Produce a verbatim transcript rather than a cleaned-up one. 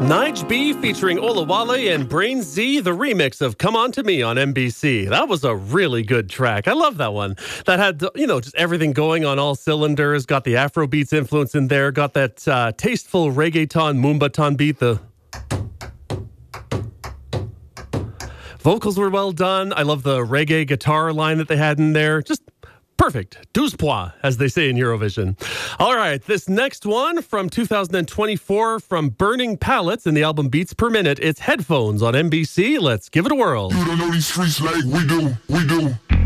Nige B featuring Olawale and Brain Z, the remix of Come On To Me on N B C. That was a really good track. I love that one. That had, you know, just everything going on all cylinders, got the Afrobeats influence in there, got that uh, tasteful reggaeton, Moombahton beat, the vocals were well done. I love the reggae guitar line that they had in there. Just perfect. douze points, as they say in Eurovision. All right, this next one from two thousand twenty-four from Burning Pallets in the album Beats Per Minute. It's Headphones on N B C. Let's give it a whirl. You don't know these streets like we do, we do.